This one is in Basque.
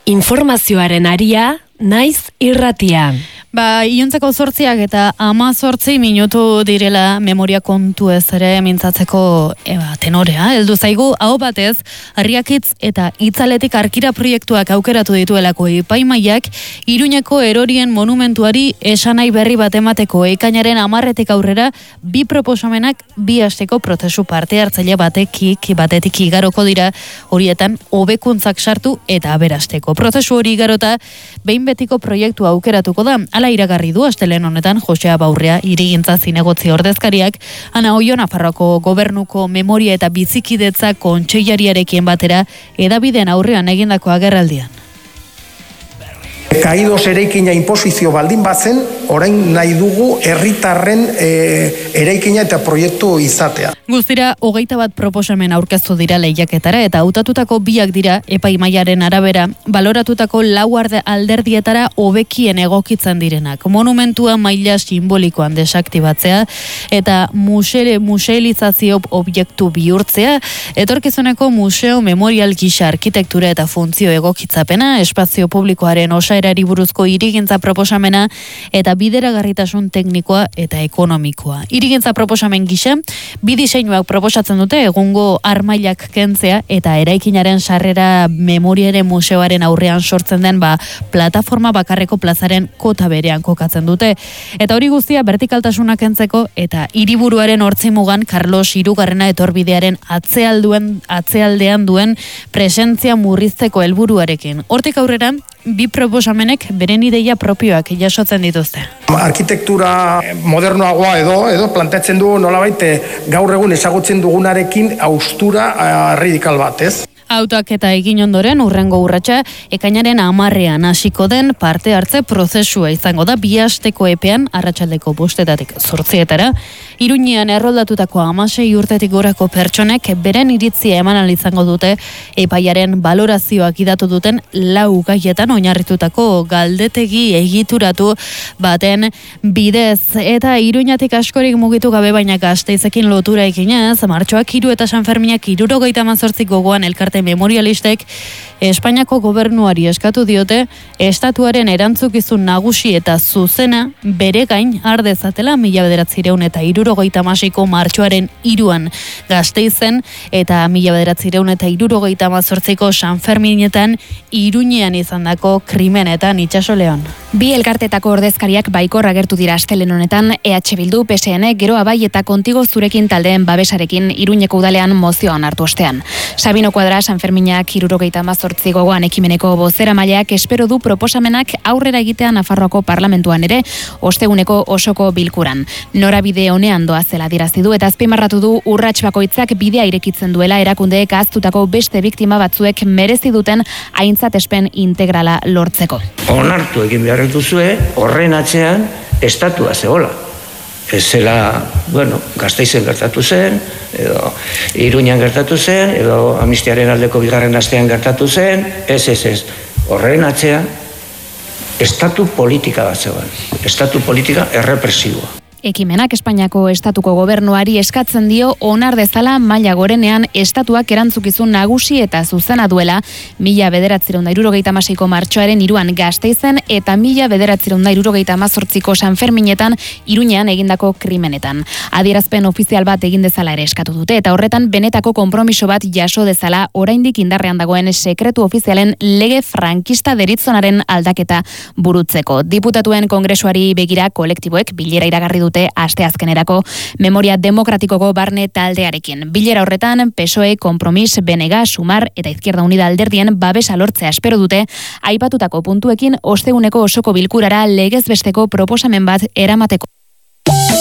Informazioaren aria, naiz irratia. Iluntzeko 8 eta 18 minutu direla memoria kontu ez ere mintzatzeko tenorea. Heldu zaigu, hau batez, Harriakitz eta Itzaletik Arkira proiektuak aukeratu dituelako epaimaiak, Iruñeko erorien monumentuari esanai berri bat emateko ekainaren 10-etik aurrera, 2 proposamenak 2 asteko prozesu parte hartzaile batetik igaroko dira, horietan hobekuntzak sartu eta aberasteko. Prozesu hori igarota, behin betiko proiektu aukeratuko da. Hala iragarri du astelehen honetan Josea Baurrea hirigintza zinegotzi ordezkariak, Ana Oio Nafarroako gobernuko memoria eta bizikidetza kontseilariarekin batera hedabideen aurrean egindako agerraldian. Kaidos eraikina inposizio baldin batzen, orain nahi dugu herritarren eraikina eta proiektu izatea. Guztira, 21 proposamen aurkeztu dira lehiaketara eta hautatutako 2 dira epaimaiaren arabera, baloratutako 4 alderdietara hobekien egokitzen direnak. Monumentua maila simbolikoan desaktibatzea eta museilizazio objektu bihurtzea, etorkizuneko museo memorial gisa arkitektura eta funtzio egokitzapena, espazio publikoaren osaerari buruzko hirigintza proposamena eta bideragarritasun teknikoa eta ekonomikoa. Hirigintza proposamen gisa, 2 diseinuak proposatzen dute egungo armailak kentzea eta eraikinaren sarrera memoriaren museoaren aurrean sortzen den plataforma bakarreko plazaren kota berean kokatzen dute. Eta hori guztia vertikaltasuna kentzeko eta hiriburuaren hortzimugan Carlos Hirugarrena etorbidearen atzealdean duen presentzia murrizteko helburuarekin. Hortik aurrera, 2 proposamenek beren ideia propioak jasotzen dituzte. Arkitektura modernoagoa edo planteatzen du nolabait gaur egun ezagutzen dugunarekin haustura radikal bat, ez? Hautak eta egin ondoren urrengo urratsa ekainaren 10ean hasiko den parte hartze prozesua izango da 2 asteko epean arratsaldeko 5-etatik 8etara. Iruñean erroldatutako 16 urtetik gorako pertsonek beren iritzia eman ahal izango dute epaiaren balorazioak idatu duten 4 gaietan oinarritutako galdetegi egituratu baten bidez. Eta Iruñatik askorik mugitu gabe baina Gasteizekin lotura eginez, martxoak 3 eta Sanferminak 78 gogoan elkarte memorialistek Espainiako gobernuari eskatu diote estatuaren erantzukizun nagusi eta zuzena bere gain har dezatela 1976ko martxoaren 3an Gasteizen eta 1978ko Sanferminetan Iruñean izandako krimenetan. Itxaso Leon. 2 elkartetako ordezkariak baikor agertu dira astelehen honetan EH Bildu, PSN, Gero Abai eta Kontigo Zurekin taldeen babesarekin Iruñeko udalean mozioan hartu ostean. Sabino Kuadra Sanferminak 78 gogoan ekimeneko bozeramaileak espero du proposamenak aurrera egitea Nafarroako parlamentuan ere osteguneko osoko bilkuran. Norabide honean doazela adierazi du eta azpimarratu du urrats bakoitzak bidea irekitzen duela erakundeek ahaztutako beste biktima batzuek merezi duten aintzatespen integrala lortzeko. Onartu egin behar duzue horren atzean estatua zegoela. Ez zela, Gasteizen gertatu zen, edo Iruñan gertatu zen, edo Amnistiaren aldeko 2. astean gertatu zen, ez. Horren atzean, estatu politika bat zegoen. Estatu politika errepresiboa. Ekimenak Espainiako estatuko gobernuari eskatzen dio onar dezala maila gorenean estatuak erantzukizun nagusi eta zuzena duela 1976ko martxoaren 3an Gasteizen eta 1978ko Sanferminetan Iruñean egindako krimenetan. Adierazpen ofizial bat egin dezala ere eskatu dute eta horretan benetako konpromiso bat jaso dezala oraindik indarrean dagoen sekretu ofizialen lege frankista deritzonaren aldaketa burutzeko. Diputatuen kongresuari begira kolektiboek bilera iragarri dute asteazkenerako memoria demokratikoko barne taldearekin. Bilera horretan, PSOE, Kompromis, BNG, Sumar eta Izquierda Unida alderdien babesa lortzea espero dute, aipatutako puntuekin osteguneko osoko bilkurara legez besteko proposamen bat eramateko.